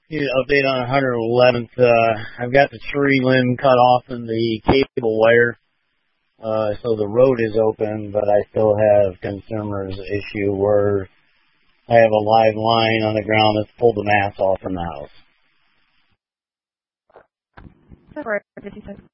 Update on 111th. I've got the tree limb cut off in the cable wire, so the road is open, but I still have consumers issue where I have a live line on the ground that's pulled the mast off from the house. So, 56.